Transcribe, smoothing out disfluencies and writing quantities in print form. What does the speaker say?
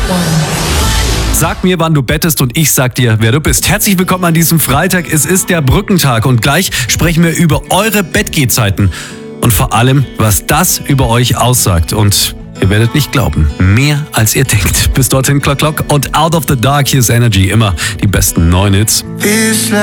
Sag mir, wann du bettest und ich sag dir, wer du bist. Herzlich willkommen an diesem Freitag. Es ist der Brückentag und gleich sprechen wir über eure Bettgehzeiten und vor allem, was das über euch aussagt. Und ihr werdet nicht glauben, mehr als ihr denkt. Bis dorthin, Clock und Out of the Dark, hier ist Energy, immer die besten 9 Hits.